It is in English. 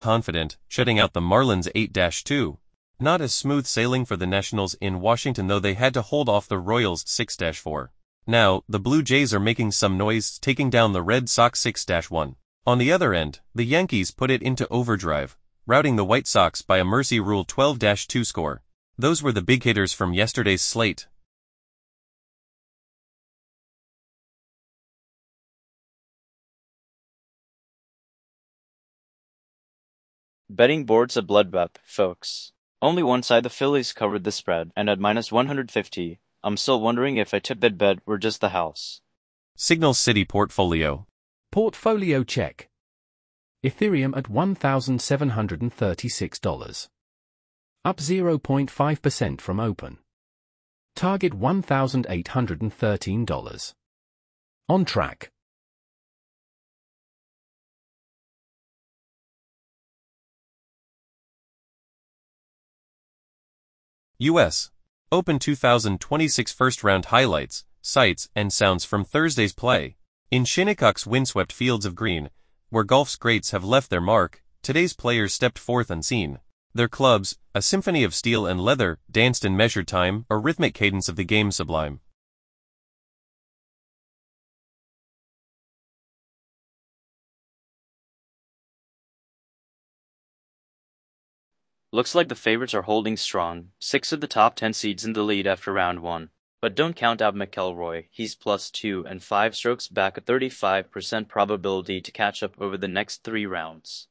confident, shutting out the Marlins 8-2. Not as smooth sailing for the Nationals in Washington, though they had to hold off the Royals 6-4. Now, the Blue Jays are making some noise, taking down the Red Sox 6-1. On the other end, the Yankees put it into overdrive, routing the White Sox by a mercy rule 12-2 score. Those were the big hitters from yesterday's slate. Betting board's a bloodbath, folks. Only one side, the Phillies, covered the spread, and at minus 150, I'm still wondering if I tipped that bet or just the house. Signal City Portfolio. Portfolio check. Ethereum at $1,736. Up 0.5% from open. Target $1,813. On track. U.S. Open 2026 first-round highlights, sights, and sounds from Thursday's play. In Shinnecock's windswept fields of green, where golf's greats have left their mark, today's players stepped forth unseen. Their clubs, a symphony of steel and leather, danced in measured time, a rhythmic cadence of the game sublime. Looks like the favorites are holding strong, 6 of the top 10 seeds in the lead after round 1. But don't count out McElroy, he's +2 and 5 strokes back, a 35% probability to catch up over the next 3 rounds.